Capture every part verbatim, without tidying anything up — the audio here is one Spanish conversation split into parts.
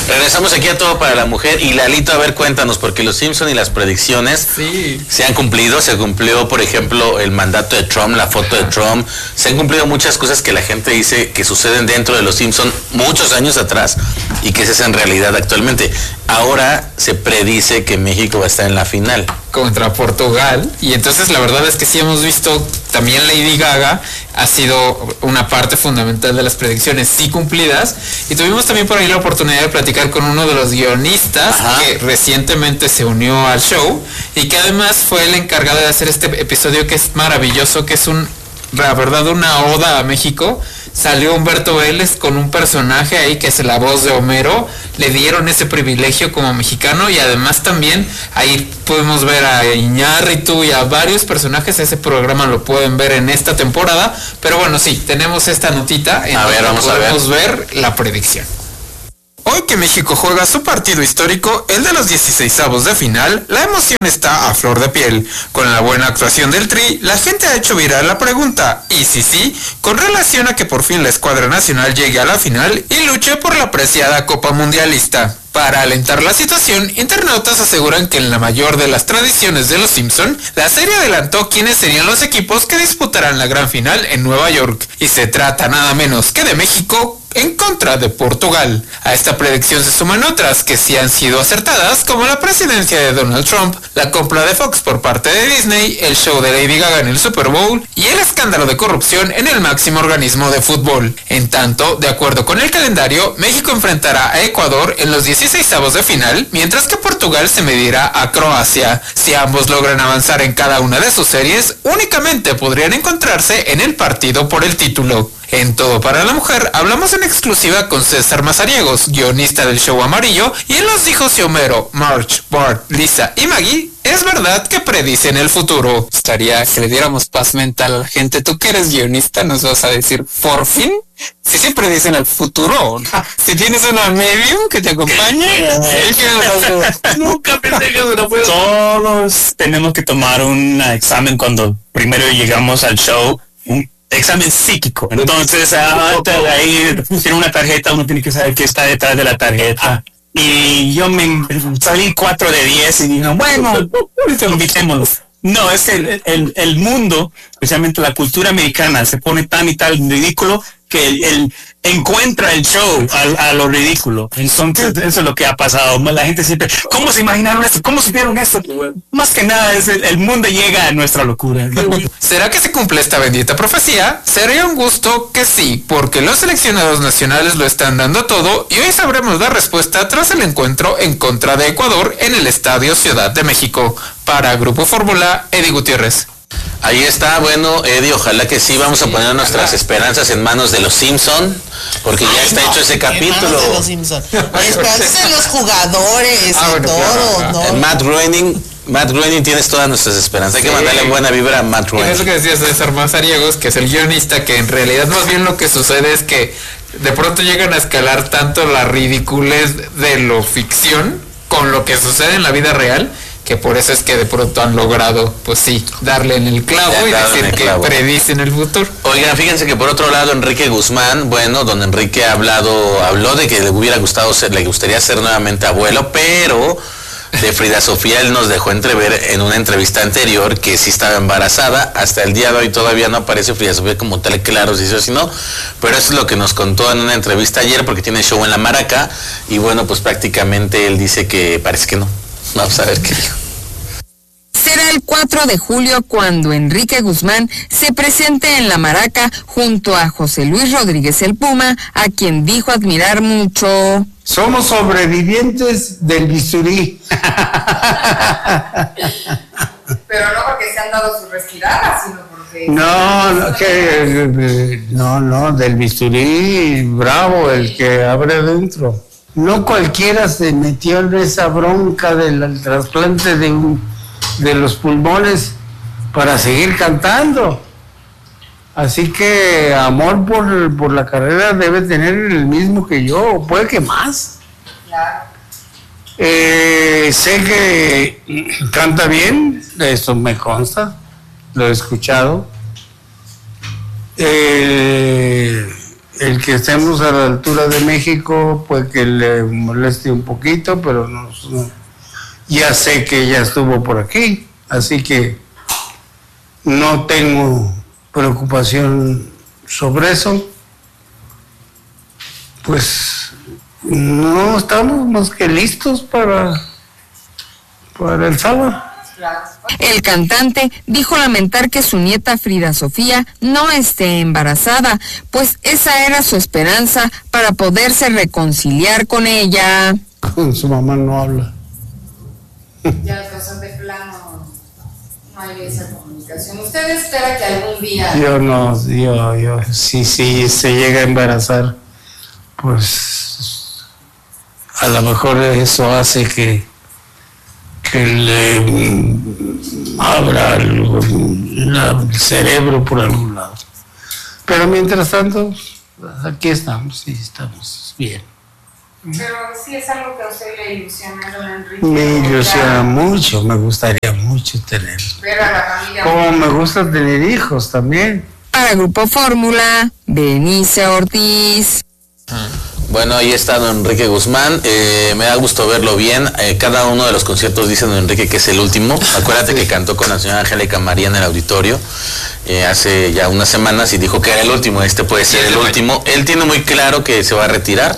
Regresamos aquí a Todo para la Mujer. Y Lalito, a ver, cuéntanos, porque los Simpson y las predicciones sí. se han cumplido. Se cumplió, por ejemplo, el mandato de Trump, la foto de Trump. Se han cumplido muchas cosas que la gente dice que suceden dentro de los Simpson muchos años atrás y que se hacen realidad actualmente. Ahora se predice que México va a estar en la final contra Portugal, y entonces la verdad es que sí hemos visto también Lady Gaga ha sido una parte fundamental de las predicciones sí cumplidas, y tuvimos también por ahí la oportunidad de platicar con uno de los guionistas Ajá. que recientemente se unió al show y que además fue el encargado de hacer este episodio que es maravilloso, que es un, la verdad, una oda a México. Salió Humberto Vélez con un personaje ahí que es la voz de Homero, le dieron ese privilegio como mexicano, y además también ahí podemos ver a Iñárritu y a varios personajes. Ese programa lo pueden ver en esta temporada, pero bueno, sí, tenemos esta notita en a ver, vamos podemos a ver. ver la predicción. Hoy que México juega su partido histórico, el de los dieciseisavos de final, la emoción está a flor de piel. Con la buena actuación del Tri, la gente ha hecho viral la pregunta, y si sí, con relación a que por fin la escuadra nacional llegue a la final y luche por la preciada Copa Mundialista. Para alentar la situación, internautas aseguran que en la mayor de las tradiciones de los Simpson, la serie adelantó quiénes serían los equipos que disputarán la gran final en Nueva York, y se trata nada menos que de México en contra de Portugal. A esta predicción se suman otras que sí han sido acertadas, como la presidencia de Donald Trump, la compra de Fox por parte de Disney, el show de Lady Gaga en el Super Bowl y el escándalo de corrupción en el máximo organismo de fútbol. En tanto, de acuerdo con el calendario, México enfrentará a Ecuador en los dieciseisavos de final, mientras que Portugal se medirá a Croacia. Si ambos logran avanzar en cada una de sus series, únicamente podrían encontrarse en el partido por el título. En Todo para la Mujer hablamos en exclusiva con César Mazariegos, guionista del show amarillo, y él nos dijo si Homero, Marge, Bart, Lisa y Maggie es verdad que predicen el futuro. Estaría que le diéramos paz mental a la gente. Tú que eres guionista nos vas a decir, por fin, si se predicen el futuro. Si tienes una medium que te acompañe, nunca pensé que no puedo. Todos tenemos que tomar un examen cuando primero llegamos al show, un examen psíquico. Entonces, ah, ahí tiene una tarjeta, uno tiene que saber qué está detrás de la tarjeta. Y yo me salí cuatro de diez y digo, bueno, invitémoslo. No, es el, el, el mundo, especialmente la cultura americana, se pone tan y tan ridículo que el, el encuentra el show a, a lo ridículo. Entonces, eso es lo que ha pasado. La gente siempre, ¿cómo se imaginaron esto? ¿Cómo supieron esto? Más que nada, es el, el mundo llega a nuestra locura. ¿Será que se cumple esta bendita profecía? Sería un gusto que sí, porque los seleccionados nacionales lo están dando todo, y hoy sabremos la respuesta tras el encuentro en contra de Ecuador en el Estadio Ciudad de México. Para Grupo Fórmula, Eddie Gutiérrez. Ahí está, bueno, Eddie, ojalá que sí, vamos a poner nuestras esperanzas en manos de los Simpson, porque ya está hecho ese capítulo. De los Simpson. Esperanzas en los jugadores ah, y bueno, todo, claro, ¿no? Matt Groening, Matt Groening, tienes todas nuestras esperanzas. Hay sí. que mandarle buena vibra a Matt Groening. Es lo que decía César Mazariegos, que es el guionista, que en realidad más bien lo que sucede es que de pronto llegan a escalar tanto la ridiculez de lo ficción con lo que sucede en la vida real, que por eso es que de pronto han logrado, pues sí, darle en el clavo y decir que predicen el futuro. Oigan, fíjense que por otro lado Enrique Guzmán, bueno, don Enrique ha hablado, habló de que le hubiera gustado ser, le gustaría ser nuevamente abuelo, pero de Frida Sofía él nos dejó entrever en una entrevista anterior que sí estaba embarazada. Hasta el día de hoy todavía no aparece Frida Sofía como tal claro si sí o si no, pero eso es lo que nos contó en una entrevista ayer, porque tiene show en La Maraca, y bueno, pues prácticamente él dice que parece que no. Vamos a ver qué dijo. Será el cuatro de julio cuando Enrique Guzmán se presente en La Maraca junto a José Luis Rodríguez el Puma, a quien dijo admirar mucho. Somos sobrevivientes del bisturí. Pero no porque se han dado sus respiradas, sino porque... No, no, que, no, no, del bisturí bravo, el que abre adentro. No cualquiera se metió en esa bronca del trasplante de, un, de los pulmones para seguir cantando. Así que amor por, por la carrera debe tener el mismo que yo, puede que más. Claro. Eh, sé que canta bien, eso me consta, lo he escuchado. Eh, el que estemos a la altura de México, pues que le moleste un poquito, pero no, no, ya sé que ella estuvo por aquí, así que no tengo preocupación sobre eso. Pues no estamos más que listos para, para el sábado. El cantante dijo lamentar que su nieta Frida Sofía no esté embarazada, pues esa era su esperanza para poderse reconciliar con ella. Con su mamá no habla. Ya cosas de plano, no hay esa comunicación. ¿Usted espera que algún día... Yo no, yo, yo, si, si se llega a embarazar, pues a lo mejor eso hace que, que le mm, abra el, la- el cerebro por algún lado. Pero mientras tanto, aquí estamos, sí, estamos bien. Pero sí es algo que a usted le ilusiona, don Enrique. Me ilusiona Ya, mucho, me gustaría mucho tener. ver a la familia. Como me gusta tener hijos también. Para Grupo Fórmula, Benice Ortiz. Bueno, ahí está don Enrique Guzmán. Eh, me da gusto verlo bien. Eh, cada uno de los conciertos dice don Enrique que es el último. Acuérdate que cantó con la señora Angélica María en el auditorio eh, hace ya unas semanas y dijo que era el último. Este puede ser el último. Él tiene muy claro que se va a retirar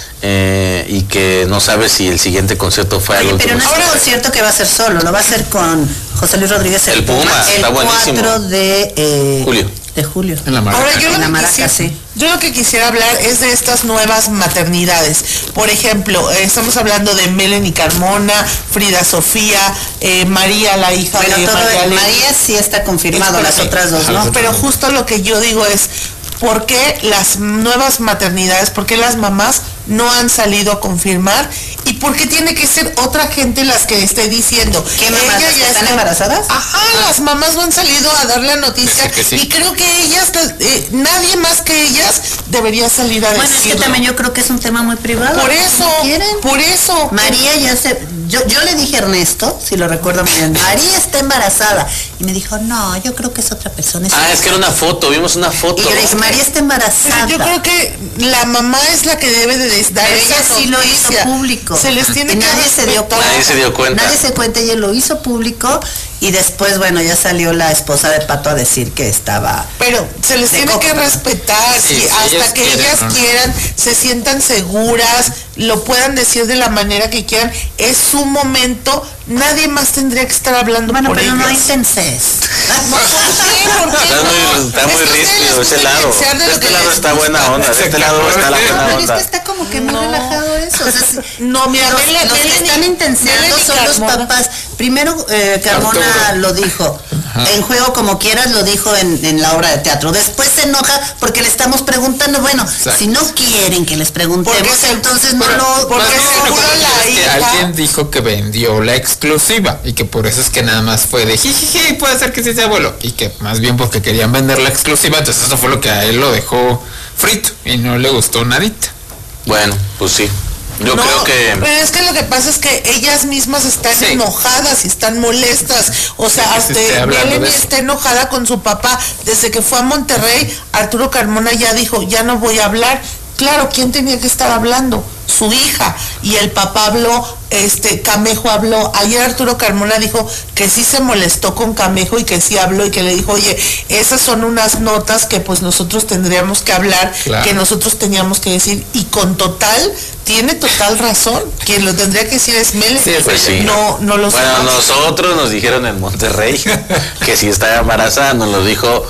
eh, y que no sabe si el siguiente concierto fue al Oye, pero último. no es un concierto que va a ser solo, lo va a hacer con José Luis Rodríguez El Puma, el está buenísimo. cuatro de eh, Julio. de julio. En la Maraca. Ahora, yo En lo, la que Maraca, quisiera, sí. yo lo que quisiera hablar es de estas nuevas maternidades. Por ejemplo, eh, estamos hablando de Melanie Carmona, Frida Sofía, eh, María, la hija Bueno, de todo María de Ley. María sí está confirmado, las Espérate. otras dos, ¿no? Pero justo lo que yo digo es, ¿por qué las nuevas maternidades, por qué las mamás no han salido a confirmar? ¿Y por qué tiene que ser otra gente las que esté diciendo? ¿Qué mamás, las que están está- embarazadas? Ajá, las mamás no han salido a dar la noticia. Dice que sí. Y creo que ellas, eh, nadie más que ellas debería salir a Bueno, es decirlo. que también yo creo que es un tema muy privado. Por ¿no? eso, ¿Cómo quieren? por eso. María ya se... Yo, yo le dije a Ernesto, si lo recuerdo muy bien, María está embarazada. Y me dijo, no, yo creo que es otra persona. Ah, es que era una foto, vimos una foto. Y yo le dije, María está embarazada. Pero yo creo que la mamá es la que debe de des- dar Pero esa ella sí lo hizo noticia. público. Se les tiene Y que nadie se dio respetar. cuenta. Nadie se dio cuenta. Nadie se cuenta, ella lo hizo público y después, bueno, ya salió la esposa de Pato a decir que estaba... Pero se les De tiene que coco. respetar, Sí, si si hasta ellas que quieren, ellas ¿no? quieran, se sientan seguras, lo puedan decir de la manera que quieran, es su momento, nadie más tendría que estar hablando Bueno, por pero ellas. no intenses. No, ¿por qué? ¿Por qué Está no? muy, está muy Es que ustedes ríspido les ese gusta lado. pensar de De lo este que lado les está gusta. buena onda, de este lado está la buena Pero es que onda. está como que muy No. relajado eso. O sea, si- No, mira, los, Mela- los que Melanie- están intenseando Melanie son los Carmona. papás. Primero, eh, Carmona Arturo. lo dijo. En Juego Como Quieras lo dijo en, en la obra de teatro. Después se enoja porque le estamos preguntando. Bueno, Exacto. si no quieren que les preguntemos, Porque se- entonces no Pero- lo... porque más bien, seguro lo que la pasa es que hija- alguien dijo que vendió la exclusiva y que por eso es que nada más fue de jijiji, puede ser que sí sea abuelo, y que más bien porque querían vender la exclusiva, entonces eso fue lo que a él lo dejó frito y no le gustó nadita. Bueno, pues sí. Yo No, creo que... pero es que lo que pasa es que ellas mismas están Sí. enojadas y están molestas. O sea, Sí, que se hasta esté hablando de Melanie eso. está enojada con su papá. Desde que fue a Monterrey, Arturo Carmona ya dijo, ya no voy a hablar. Claro, ¿quién tenía que estar hablando? Su hija. Y el papá habló, este, Camejo habló. Ayer Arturo Carmona dijo que sí se molestó con Camejo y que sí habló y que le dijo, oye, esas son unas notas que pues nosotros tendríamos que hablar, Claro. que nosotros teníamos que decir. Y con total, tiene total razón. Quien lo tendría que decir es Mele. Sí, Pues sí. No, no lo Bueno, sabemos. nosotros nos dijeron en Monterrey que si estaba embarazada, nos lo dijo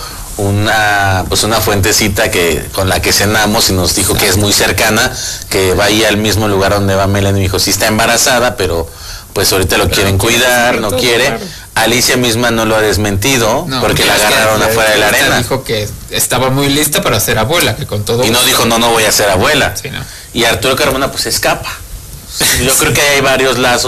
una pues una fuentecita que con la que cenamos y nos dijo que es muy cercana, que va ahí al mismo lugar donde va Melanie. Dijo, sí está embarazada, pero pues ahorita lo quieren cuidar, no quiere. Alicia misma no lo ha desmentido No, porque la es que agarraron afuera de la esta arena. dijo que estaba muy lista para ser abuela, que con todo Y no dijo, no, no voy a ser abuela. Sí, no. Y Arturo Carmona pues escapa. Yo creo que hay varios lazos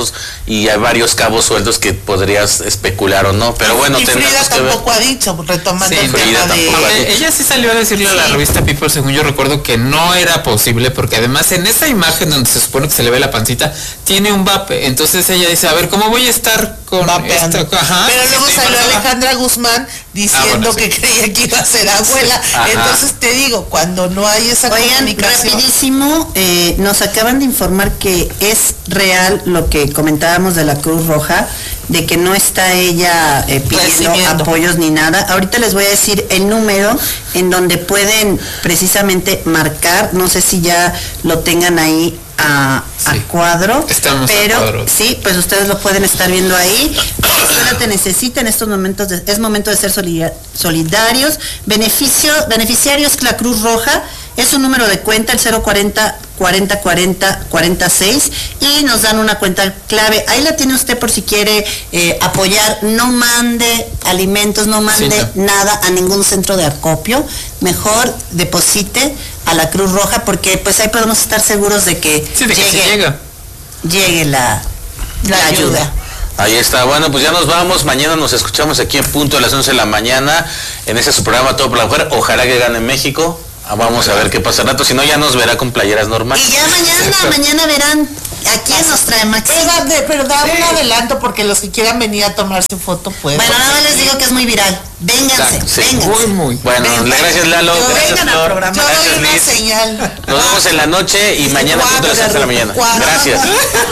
y hay varios cabos sueltos que podrías especular o no, pero bueno, y Frida tendremos que ver. tampoco ha dicho, retomando Sí, el Frida tema de... tampoco ha Eh, ella sí salió a decirle a la Sí. revista People, según yo recuerdo, que no era posible, porque además en esa imagen donde se supone que se le ve la pancita, tiene un vape. Entonces ella dice, a ver, ¿cómo voy a estar con vapeando. esto? Ajá, Pero si luego estoy salió embarazada. Alejandra Guzmán diciendo Ah, bueno, sí. que creía que iba a ser abuela. Ajá. Entonces te digo, cuando no hay esa Oigan, comunicación... rapidísimo, eh, nos acaban de informar que es real lo que comentábamos de la Cruz Roja, de que no está ella eh, pidiendo Recibiendo. apoyos ni nada. Ahorita les voy a decir el número en donde pueden precisamente marcar, no sé si ya lo tengan ahí a, a Sí. cuadro, Estamos a pero cuadro. sí, pues ustedes lo pueden estar viendo ahí. Si usted te necesita en estos momentos, de- es momento de ser solida- solidarios. Beneficio, beneficiarios la Cruz Roja, es un número de cuenta, el cero cuarenta cuarenta cuarenta cuarenta y seis, y nos dan una cuenta clave. Ahí la tiene usted por si quiere eh, apoyar. No mande alimentos, no mande Sí, no. nada a ningún centro de acopio. Mejor deposite a la Cruz Roja, porque pues ahí podemos estar seguros de que Sí, de que llegue, sí llega. llegue la, la ayuda. Ahí está, bueno, pues ya nos vamos, mañana nos escuchamos aquí en punto a las once de la mañana, en ese su programa Todo por la Mujer, ojalá que gane México. Ah, vamos a ver qué pasa al rato, si no ya nos verá con playeras normales. Y ya mañana, mañana verán a quién nos trae Maxi. Pero da, de- pero da un adelanto porque los que quieran venir a tomarse foto pueden. Bueno, nada más les digo que es muy viral. Vénganse, Sí, vénganse. Muy, muy. Bueno, Venga. gracias Lalo, Yo gracias vengan al Flor, programa. Yo doy gracias una Liz. señal. Nos vemos en la noche y mañana a punto de las once de la mañana. Cuadro. Gracias.